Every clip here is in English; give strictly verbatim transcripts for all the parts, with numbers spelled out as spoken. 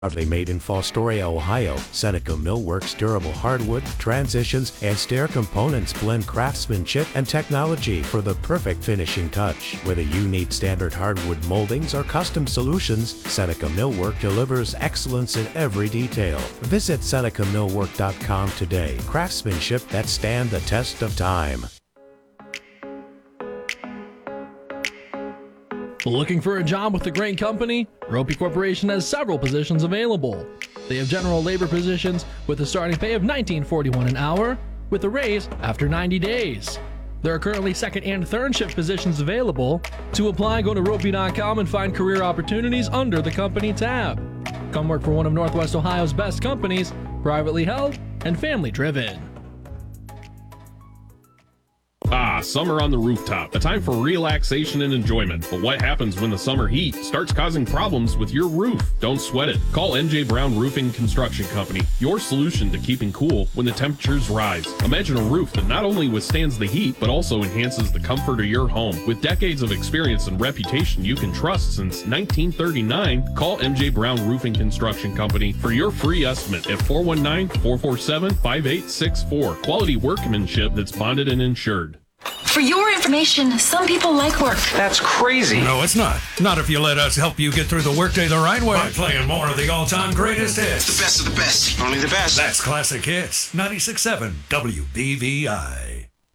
Proudly made in Fostoria, Ohio, Seneca Millworks durable hardwood, transitions, and stair components blend craftsmanship and technology for the perfect finishing touch. Whether you need standard hardwood moldings or custom solutions, Seneca Millwork delivers excellence in every detail. Visit Seneca Millwork dot com today. Craftsmanship that stand the test of time. Looking for a job with a great company? Ropey Corporation has several positions available. They have general labor positions with a starting pay of nineteen forty-one an hour with a raise after ninety days. There are currently second and third shift positions available. To apply, go to ropey dot com and find career opportunities under the company tab. Come work for one of Northwest Ohio's best companies, privately held and family driven. Ah, summer on the rooftop, a time for relaxation and enjoyment. But what happens when the summer heat starts causing problems with your roof? Don't sweat it. Call M J Brown Roofing Construction Company, your solution to keeping cool when the temperatures rise. Imagine a roof that not only withstands the heat, but also enhances the comfort of your home. With decades of experience and reputation you can trust since nineteen thirty-nine, call M J Brown Roofing Construction Company for your free estimate at four one nine, four four seven, five eight six four. Quality workmanship that's bonded and insured. For your information, some people like work. That's crazy. No, it's not. Not if you let us help you get through the workday the right way. By playing more of the all-time greatest hits. The best of the best. Only the best. That's Classic Hits. ninety-six point seven W B V I.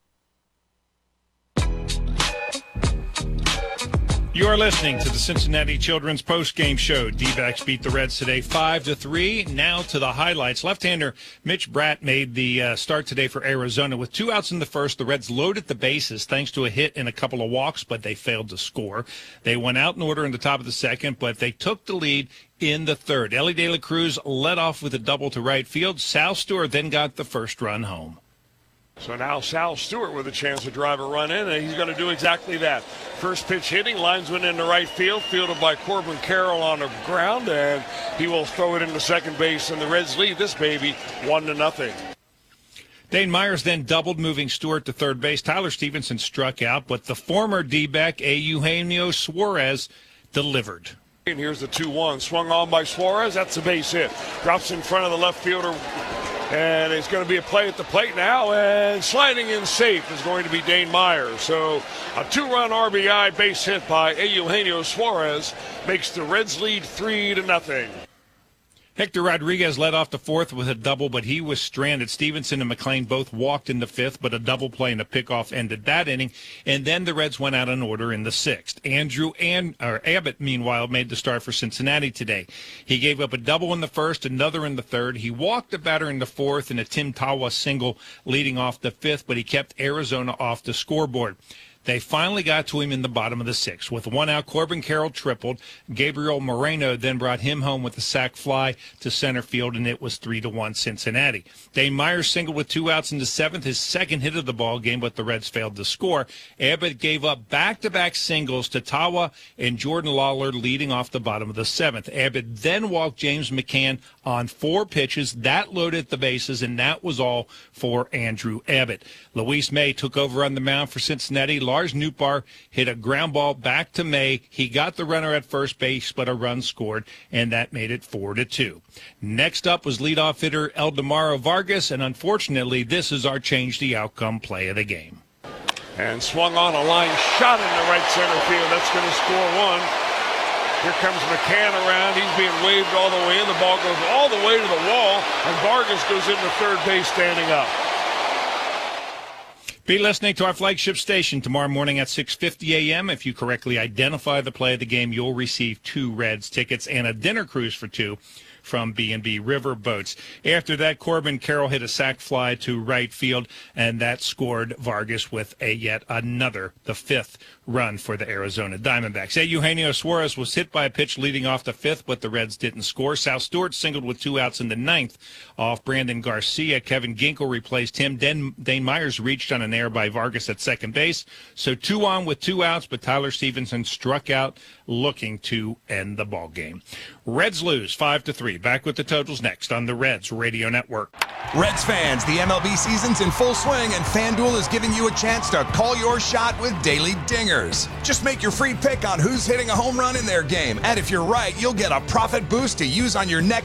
You are listening to the Cincinnati Children's Post-Game Show. D-backs beat the Reds today five to three. Now to the highlights. Left-hander Mitch Bratt made the uh, start today for Arizona. With two outs in the first, the Reds loaded the bases thanks to a hit and a couple of walks, but they failed to score. They went out in order in the top of the second, but they took the lead in the third. Elly De La Cruz led off with a double to right field. Sal Stewart then got the first run home. So now Sal Stewart with a chance to drive a run in, and he's going to do exactly that. First pitch hitting, lines one into right field, fielded by Corbin Carroll on the ground, and he will throw it into second base, and the Reds lead this baby one to nothing. Dane Myers then doubled, moving Stewart to third base. Tyler Stevenson struck out, but the former D-back, Eugenio Suarez, delivered. And here's the two one, swung on by Suarez, that's a base hit. Drops in front of the left fielder. And it's going to be a play at the plate now, and sliding in safe is going to be Dane Myers. So a two-run R B I base hit by Eugenio Suarez makes the Reds lead three to nothing. Hector Rodriguez led off the fourth with a double, but he was stranded. Stevenson and McLean both walked in the fifth, but a double play and a pickoff ended that inning. And then the Reds went out in order in the sixth. Andrew and or Abbott, meanwhile, made the start for Cincinnati today. He gave up a double in the first, another in the third. He walked the batter in the fourth and a Tim Tawa single leading off the fifth, but he kept Arizona off the scoreboard. They finally got to him in the bottom of the sixth. With one out, Corbin Carroll tripled. Gabriel Moreno then brought him home with a sac fly to center field, and it was three to one Cincinnati. Dane Myers singled with two outs in the seventh, his second hit of the ball game, but the Reds failed to score. Abbott gave up back-to-back singles to Tawa and Jordan Lawler leading off the bottom of the seventh. Abbott then walked James McCann on four pitches. That loaded the bases, and that was all for Andrew Abbott. Luis May took over on the mound for Cincinnati. Lars Nootbaar hit a ground ball back to May. He got the runner at first base, but a run scored, and that made it four to two. Next up was leadoff hitter Eldemaro Vargas, and unfortunately, this is our change the outcome play of the game. And swung on a line shot in the right center field. That's going to score one. Here comes McCann around. He's being waved all the way in. The ball goes all the way to the wall, and Vargas goes into third base standing up. Be listening to our flagship station tomorrow morning at six fifty a.m. If you correctly identify the play of the game, you'll receive two Reds tickets and a dinner cruise for two from B and B River Boats. After that, Corbin Carroll hit a sac fly to right field, and that scored Vargas with a yet another, the fifth run for the Arizona Diamondbacks. Eugenio Suarez was hit by a pitch leading off the fifth, but the Reds didn't score. Sal Stewart singled with two outs in the ninth off Brandon Garcia. Kevin Ginkel replaced him. Den- Dane Myers reached on an error by Vargas at second base. So two on with two outs, but Tyler Stevenson struck out looking to end the ball game. Reds lose five to three. three. Back with the totals next on the Reds Radio Network. Reds fans, the M L B season's in full swing, and FanDuel is giving you a chance to call your shot with daily dingers. Just make your free pick on who's hitting a home run in their game, and if you're right, you'll get a profit boost to use on your next